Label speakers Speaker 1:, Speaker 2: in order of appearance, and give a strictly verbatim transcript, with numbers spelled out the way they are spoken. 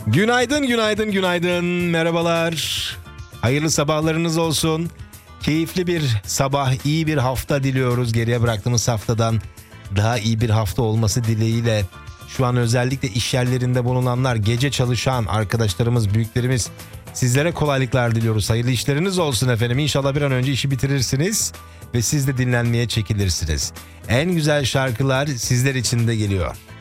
Speaker 1: Günaydın, günaydın, günaydın. Merhabalar. Hayırlı sabahlarınız olsun. Keyifli bir sabah, iyi bir hafta diliyoruz. Geriye bıraktığımız haftadan daha iyi bir hafta olması dileğiyle. Şu an özellikle iş yerlerinde bulunanlar, gece çalışan arkadaşlarımız, büyüklerimiz, sizlere kolaylıklar diliyoruz. Hayırlı işleriniz olsun efendim. İnşallah bir an önce işi bitirirsiniz ve siz de dinlenmeye çekilirsiniz. En güzel şarkılar sizler için de geliyor.